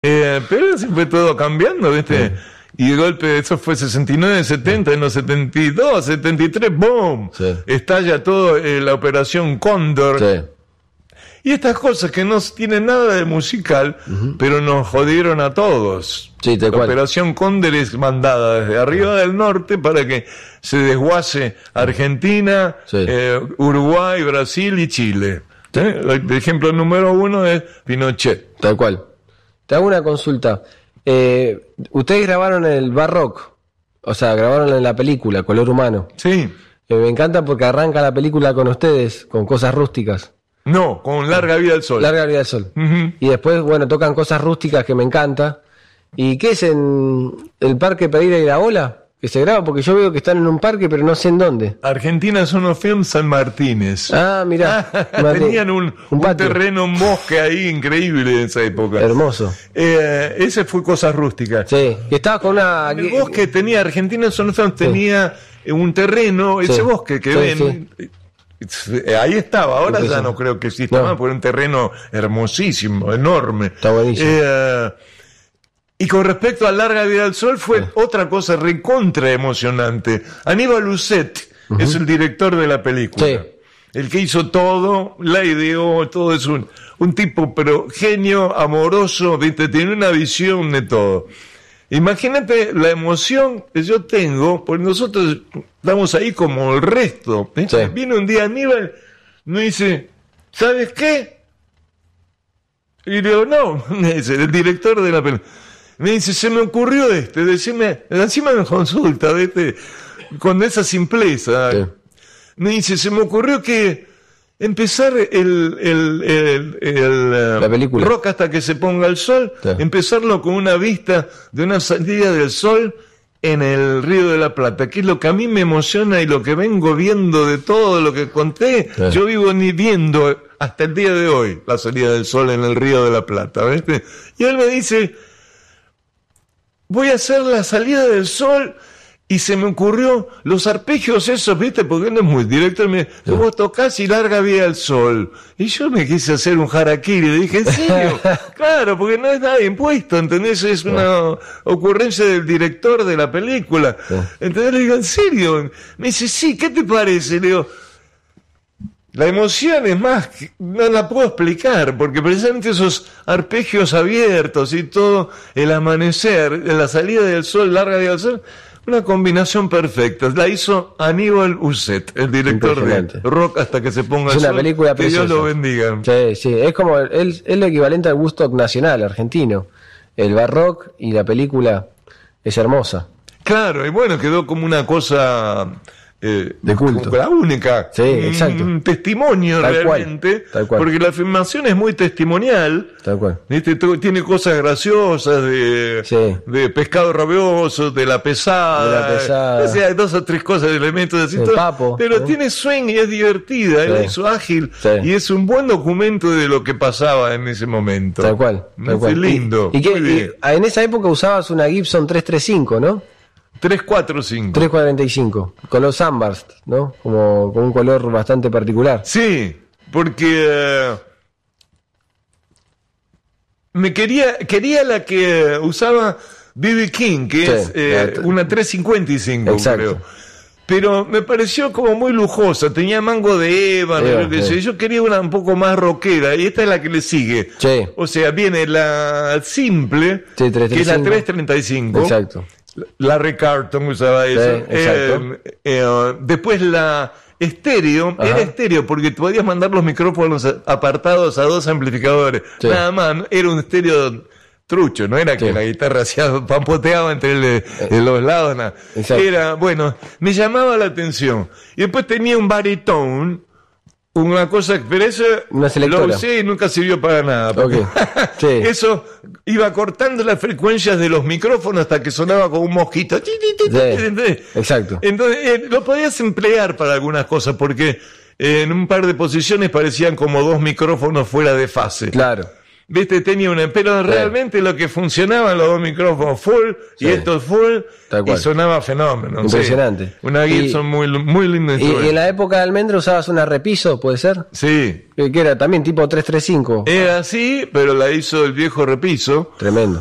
Pero así fue todo cambiando, ¿viste? Sí. Y de golpe, eso fue 69, 70, en los 72, 73, ¡boom! Sí. Estalla todo la Operación Cóndor. Sí. Y estas cosas que no tienen nada de musical, pero nos jodieron a todos. Sí, tal La cual. Operación Cóndor es mandada desde arriba del norte para que se desguace Argentina, Sí. Uruguay, Brasil y Chile. El ejemplo número 1 es Pinochet. Tal cual. Te hago una consulta. Ustedes grabaron el Bar Rock, o sea, grabaron en la película Color Humano. Sí. Me encanta porque arranca la película con ustedes, con cosas rústicas. No, con Larga Vida al Sol. Larga vida del sol. Ujú. Y después, bueno, tocan cosas rústicas que me encanta. ¿Y qué es en el Parque Pereira y la Ola? Que se graba, porque yo veo que están en un parque, pero no sé en dónde. Argentina Sonofilm San Martínez. Ah, mirá. Tenían un patio. terreno, un bosque ahí increíble en esa época. Hermoso. Ese fue Cosas Rústicas. Sí, que estaba con una... El bosque tenía, Argentina Sonofilm tenía un terreno, ese Sí. bosque que Sí, ven. Ahí estaba, ahora ya Impresionante. no creo que exista No. más, porque era un terreno hermosísimo, enorme. Está buenísimo. Y con respecto a Larga Vida al Sol fue otra cosa recontra emocionante. Aníbal Ucet es el director de la película. Sí. El que hizo todo, la ideó, todo es un tipo, pero genio, amoroso, ¿viste? Tiene una visión de todo. Imagínate la emoción que yo tengo, porque nosotros estamos ahí como el resto. ¿Viste? Sí. Viene un día Aníbal, me dice, ¿sabes qué? Y le digo, no, me dice, el director de la película. Me dice, se me ocurrió decime, encima me consulta, ¿viste? Con esa simpleza. Sí. Me dice, se me ocurrió que empezar La película. Rock hasta que se ponga el sol, Sí. empezarlo con una vista de una salida del sol en el Río de la Plata, que es lo que a mí me emociona y lo que vengo viendo de todo lo que conté. Sí. Yo vivo ni viendo hasta el día de hoy la salida del sol en el Río de la Plata, ¿viste? Y él me dice, voy a hacer la salida del sol, y se me ocurrió los arpegios esos, ¿viste? Porque no es muy directo. Vos tocás y Larga Vida al Sol. Y yo me quise hacer un harakiri. Le dije, ¿en serio? Claro, porque no es nada impuesto, ¿entendés? Es una ocurrencia del director de la película. Entonces le digo, ¿en serio? Me dice, sí, ¿qué te parece? Le digo, la emoción es más, no la puedo explicar, porque precisamente esos arpegios abiertos y todo, el amanecer, la salida del sol, Larga Vida al Sol, una combinación perfecta. La hizo Aníbal Ucet, el director de Impresionante. Rock hasta que se ponga Es el una sol. película que Dios preciosa. lo bendiga. Sí, sí, es como es lo equivalente al Woodstock nacional argentino. El Bar Rock y la película es hermosa. Claro, y bueno, quedó como una cosa de culto. como la única. Sí, exacto. Un testimonio Tal cual, realmente. tal cual. Porque la filmación es muy testimonial. Tal cual. ¿Viste? Tiene cosas graciosas Sí. de pescado rabioso, de la pesada. De la pesada. O sea, hay 2 o 3 cosas, elementos así. El todo, papo, pero ¿no? tiene swing y es divertida, Sí. es ágil. Sí. Y es un buen documento de lo que pasaba en ese momento. Tal cual. Tal Es cual. lindo. Y, Muy bien. en esa época usabas una Gibson 335, ¿no? 345. 345, color sunburst, ¿no? Como con un color bastante particular. Sí, porque me quería la que usaba B.B. King, que Sí, es una 355, Exacto. creo. Pero me pareció como muy lujosa, tenía mango de ébano, Ébano, lo que sí. sé. Yo quería una un poco más rockera, y esta es la que le sigue. Sí. O sea, viene la simple, Sí, que es la 335. 335. Exacto. Larry Carlton usaba eso. exacto. Después la estéreo, Ajá. era estéreo porque podías mandar los micrófonos apartados a 2 amplificadores. Sí. Nada más, era un estéreo trucho, no era que Sí. la guitarra hacía pampoteaba entre los lados, nada. Exacto. Era, bueno, me llamaba la atención. Y después tenía un baritone, una cosa, pero eso Una selectora. lo usé y nunca sirvió para nada. porque Ok. Sí. Eso iba cortando las frecuencias de los micrófonos hasta que sonaba como un mosquito. Sí, exacto. Entonces, lo podías emplear para algunas cosas, porque en un par de posiciones parecían como 2 micrófonos fuera de fase. Claro. viste, tenía una, pero realmente lo que funcionaban los dos micrófonos full y estos full y sonaba fenómeno. Impresionante. Sí. Una Gibson muy linda. Y en la época de Almendra usabas una Repiso, ¿puede ser? Sí. Que era también tipo 335. Era así, pero la hizo el viejo Repiso. Tremendo.